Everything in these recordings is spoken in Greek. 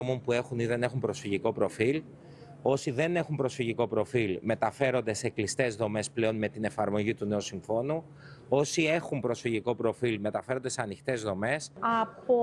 που έχουν ή δεν έχουν προσφυγικό προφίλ. Όσοι δεν έχουν προσφυγικό προφίλ μεταφέρονται σε κλειστές δομές πλέον με την εφαρμογή του νέου συμφώνου. Όσοι έχουν προσφυγικό προφίλ μεταφέρονται σε ανοιχτές δομές. Από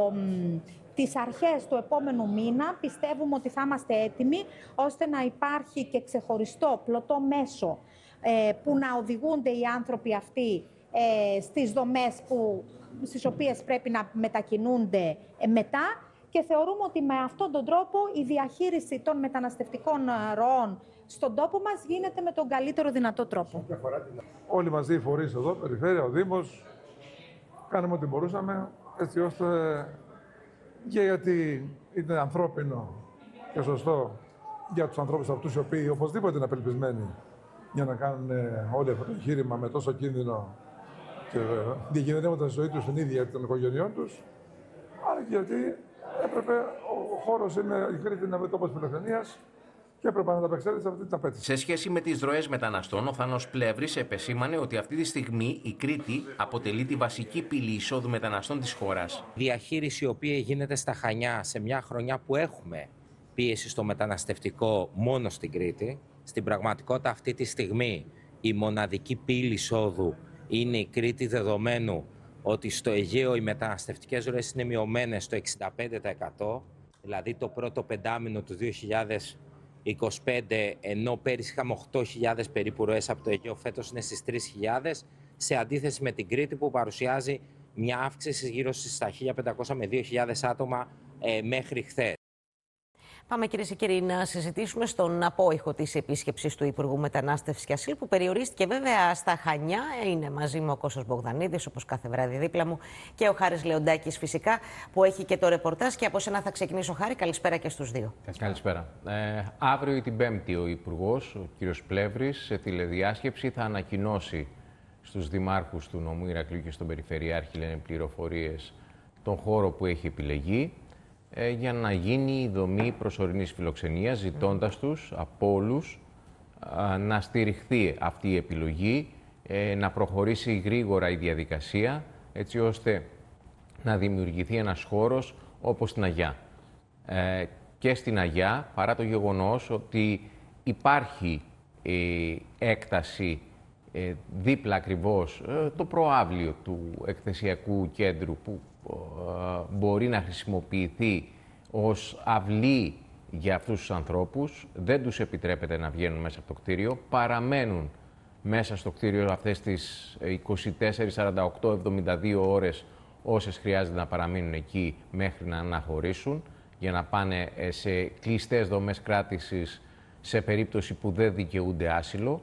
τις αρχές του επόμενου μήνα πιστεύουμε ότι θα είμαστε έτοιμοι ώστε να υπάρχει και ξεχωριστό πλωτό μέσο που να οδηγούνται οι άνθρωποι αυτοί στις δομές στις οποίες πρέπει να μετακινούνται μετά. Και θεωρούμε ότι με αυτόν τον τρόπο η διαχείριση των μεταναστευτικών ροών στον τόπο μας γίνεται με τον καλύτερο δυνατό τρόπο. Όλοι μαζί οι φορείς εδώ, περιφέρεια, ο Δήμος, κάναμε ό,τι μπορούσαμε, έτσι ώστε και γιατί είναι ανθρώπινο και σωστό για τους ανθρώπους αυτούς οι οποίοι οπωσδήποτε είναι απελπισμένοι για να κάνουν όλο αυτό το εγχείρημα με τόσο κίνδυνο και διακινδυνεύοντας τη ζωή τους την ίδια των οικογενειών τους, αλλά και γιατί έπρεπε, ο χώρος είναι η Κρήτη είναι τόπος φιλοξενίας και έπρεπε να ανταπεξέλθει σε αυτή την απέτηση. Σε σχέση με τις ροές μεταναστών, ο Θάνος Πλεύρης επεσήμανε ότι αυτή τη στιγμή η Κρήτη αποτελεί τη βασική πύλη εισόδου μεταναστών της χώρας. Διαχείριση η οποία γίνεται στα Χανιά σε μια χρονιά που έχουμε πίεση στο μεταναστευτικό μόνο στην Κρήτη. Στην πραγματικότητα αυτή τη στιγμή η μοναδική πύλη εισόδου είναι η Κρήτη, δεδομένου ότι στο Αιγαίο οι μεταναστευτικές ροές είναι μειωμένες στο 65%, δηλαδή το πρώτο πεντάμινο του 2025, ενώ πέρυσι είχαμε 8.000 περίπου ροές από το Αιγαίο, φέτος είναι στις 3.000, σε αντίθεση με την Κρήτη που παρουσιάζει μια αύξηση γύρω στα 1.500 με 2.000 άτομα μέχρι χθες. Πάμε, κυρίες και κύριοι, να συζητήσουμε στον απόϊχο της επίσκεψης του Υπουργού Μετανάστευσης και Ασύλου, που περιορίστηκε βέβαια στα Χανιά. Είναι μαζί μου ο Κώστας Μπογδανίδης, όπως κάθε βράδυ δίπλα μου, και ο Χάρης Λεοντάκης, φυσικά, που έχει και το ρεπορτάζ. Και από σένα θα ξεκινήσω, Χάρη. Καλησπέρα και στους δύο. Καλησπέρα. Αύριο ή την Πέμπτη ο Υπουργός, ο κ. Πλεύρης, σε τηλεδιάσκεψη θα ανακοινώσει στους δημάρχους του νομού Ηρακλείου και στον Περιφερειάρχη, λένε πληροφορίες, τον χώρο που έχει επιλεγεί για να γίνει η δομή προσωρινής φιλοξενίας, ζητώντας τους από όλους να στηριχθεί αυτή η επιλογή, να προχωρήσει γρήγορα η διαδικασία, έτσι ώστε να δημιουργηθεί ένας χώρος όπως στην Αγιά. Και στην Αγιά, παρά το γεγονός ότι υπάρχει έκταση δίπλα ακριβώς το προαύλιο του εκθεσιακού κέντρου που μπορεί να χρησιμοποιηθεί ως αυλή για αυτούς τους ανθρώπους, δεν τους επιτρέπεται να βγαίνουν μέσα από το κτίριο, παραμένουν μέσα στο κτίριο αυτές τις 24, 48, 72 ώρες όσες χρειάζεται να παραμείνουν εκεί μέχρι να αναχωρήσουν, για να πάνε σε κλειστές δομές κράτησης σε περίπτωση που δεν δικαιούνται άσυλο.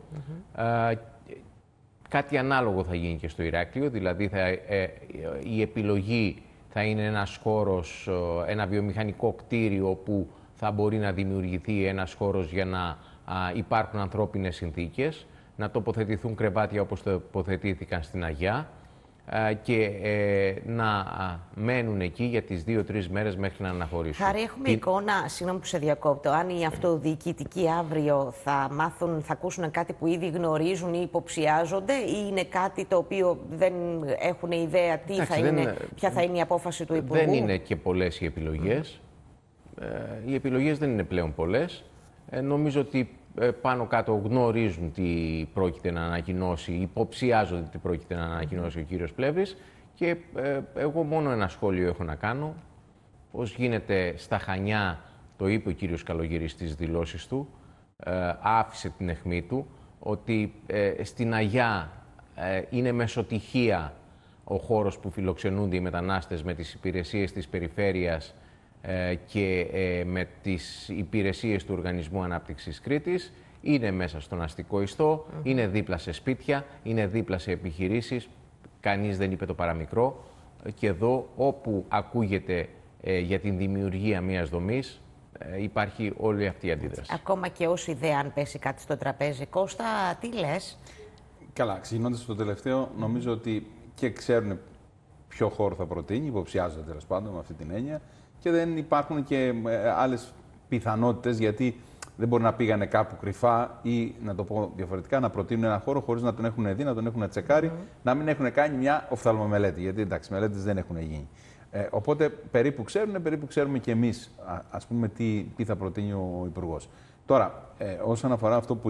Κάτι ανάλογο θα γίνει και στο Ηράκλειο, δηλαδή η επιλογή θα είναι ένας χώρος, ένα βιομηχανικό κτίριο που θα μπορεί να δημιουργηθεί ένας χώρος για να υπάρχουν ανθρώπινες συνθήκες, να τοποθετηθούν κρεβάτια όπως τοποθετήθηκαν στην Αγιά και να μένουν εκεί για τις 2-3 μέρες μέχρι να αναχωρήσουν. Χάρη, έχουμε εικόνα, συγγνώμη που σε διακόπτω, αν οι αυτοδιοικητικοί αύριο θα μάθουν, θα ακούσουν κάτι που ήδη γνωρίζουν ή υποψιάζονται, ή είναι κάτι το οποίο δεν έχουν ιδέα ποια θα είναι η απόφαση του Υπουργού? Δεν είναι και πολλές οι επιλογές. Οι επιλογές δεν είναι πλέον πολλές. Νομίζω ότι πάνω κάτω γνωρίζουν τι πρόκειται να ανακοινώσει, υποψιάζονται τι πρόκειται να ανακοινώσει ο κύριος Πλεύρης, και εγώ μόνο ένα σχόλιο έχω να κάνω. Πώς γίνεται στα Χανιά, το είπε ο κύριος Καλογύρης στις δηλώσεις του, άφησε την αιχμή του, ότι στην Αγιά είναι μεσοτυχία ο χώρος που φιλοξενούνται οι μετανάστες με τις υπηρεσίες της περιφέρειας και με τις υπηρεσίες του Οργανισμού Ανάπτυξης Κρήτης, είναι μέσα στον αστικό ιστό, είναι δίπλα σε σπίτια, είναι δίπλα σε επιχειρήσεις, κανείς δεν είπε το παραμικρό, και εδώ όπου ακούγεται για την δημιουργία μιας δομής υπάρχει όλη αυτή η αντίδραση. Ακόμα και ως ιδέα, αν πέσει κάτι στο τραπέζι. Κώστα, τι λες? Καλά, ξεκινώντας το τελευταίο, νομίζω ότι και ξέρουν ποιο χώρο θα προτείνει, υποψιάζονται τέλος πάντων με αυτή την έννοια, και δεν υπάρχουν και άλλες πιθανότητες, γιατί δεν μπορεί να πήγανε κάπου κρυφά ή, να το πω διαφορετικά, να προτείνουν ένα χώρο χωρίς να τον έχουν δει, να τον έχουν τσεκάρει, να μην έχουν κάνει μια οφθαλμομελέτη. Γιατί εντάξει, μελέτες δεν έχουν γίνει. Οπότε περίπου ξέρουμε και εμείς, ας πούμε, τι θα προτείνει ο Υπουργός. Τώρα, όσον αφορά αυτό που